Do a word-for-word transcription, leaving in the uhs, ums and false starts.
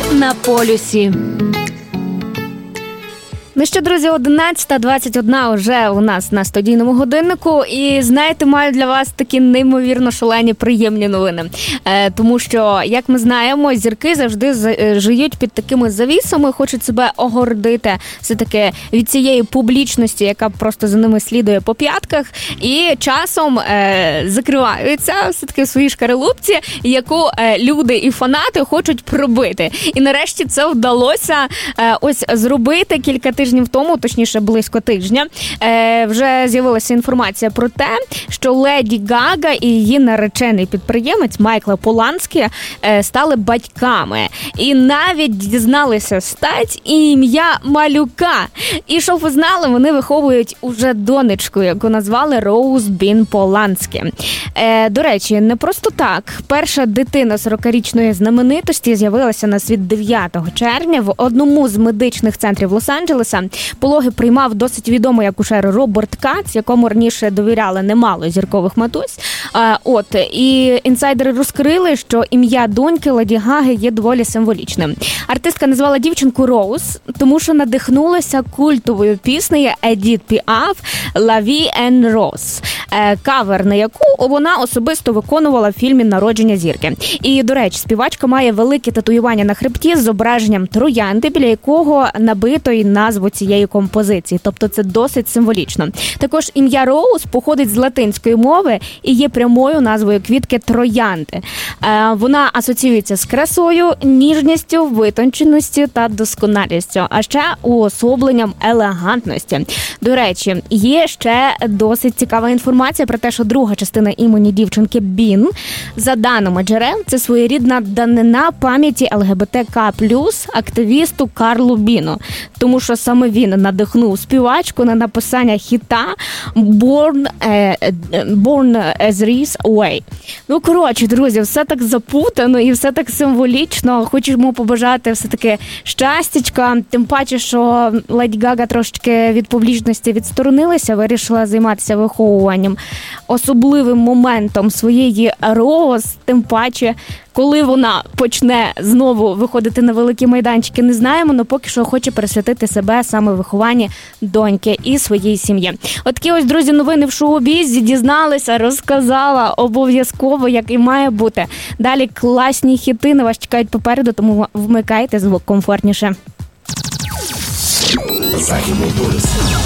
на полюсі. Ну що, друзі, одинадцята двадцять одна вже у нас на студійному годиннику. І, знаєте, маю для вас такі неймовірно шалені, приємні новини. Е, тому що, як ми знаємо, зірки завжди живуть під такими завісами, хочуть себе огордити все-таки від цієї публічності, яка просто за ними слідує по п'ятках. І часом е, закриваються все-таки в своїй шкаралупці, яку е, люди і фанати хочуть пробити. І нарешті це вдалося е, ось зробити кілька тижнів Тижнів тому, точніше близько тижня, е, вже з'явилася інформація про те, що Леді Гага і її наречений підприємець Майкл Поланський е, стали батьками. І навіть дізналися стать і ім'я малюка. І щоб ви знали, вони виховують уже донечку, яку назвали Роуз Бін Поланський. Е, до речі, не просто так. Перша дитина сорокарічної знаменитості з'явилася на світ дев'ятого червня в одному з медичних центрів Лос-Анджелеса. Пологи приймав досить відомий акушер Роберт Кац, якому раніше довіряли немало зіркових матусь. А, от, і інсайдери розкрили, що ім'я доньки Леді Гаги є доволі символічним. Артистка назвала дівчинку Роуз, тому що надихнулася культовою піснею Едіт Піаф «La Vie en Rose», кавер на яку вона особисто виконувала в фільмі «Народження зірки». І, до речі, співачка має велике татуювання на хребті з зображенням троянди, біля якого набито й назву цієї композиції. Тобто це досить символічно. Також ім'я Роуз походить з латинської мови і є прямою назвою квітки троянди. Вона асоціюється з красою, ніжністю, витонченістю та досконалістю, а ще уособленням елегантності. До речі, є ще досить цікава інформація про те, що друга частина імені дівчинки Бін, за даними джерел, це своєрідна данина пам'яті ЛГБТК плюс активісту Карлу Біну. Тому що саме він надихнув співачку на написання хіта Born, Born as Reese Away. Ну, коротше, друзі, все так запутано і все так символічно. Хочемо побажати все-таки щастячка. Тим паче, що Леді Гага трошечки від публічності відсторонилася, вирішила займатися виховуванням. Особливим моментом своєї Роуз, тим паче, коли вона почне знову виходити на великі майданчики, не знаємо, але поки що хоче присвятити себе саме вихованні доньки і своїй сім'ї. От такі ось, друзі, новини в шоу-бізі, дізналися, розказала обов'язково, як і має бути. Далі класні хіти на вас чекають попереду, тому вмикайте звук комфортніше. Західний полюс.